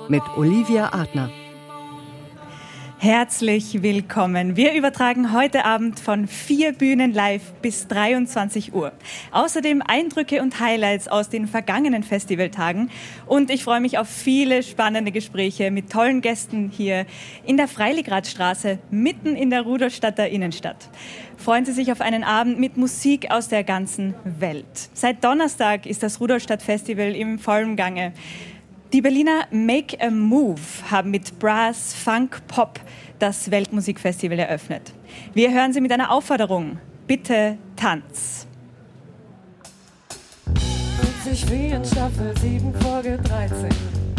mit Olivia Adner. Herzlich willkommen. Wir übertragen heute Abend von 4 Bühnen live bis 23 Uhr. Außerdem Eindrücke und Highlights aus den vergangenen Festivaltagen. Und ich freue mich auf viele spannende Gespräche mit tollen Gästen hier in der Freiligrathstraße, mitten in der Rudolstadter Innenstadt. Freuen Sie sich auf einen Abend mit Musik aus der ganzen Welt. Seit Donnerstag ist das Rudolstadt-Festival im vollen Gange. Die Berliner Make a Move haben mit Brass, Funk, Pop das Weltmusikfestival eröffnet. Wir hören sie mit einer Aufforderung. Bitte Tanz. Fühlt sich wie in Staffel 7, Folge 13.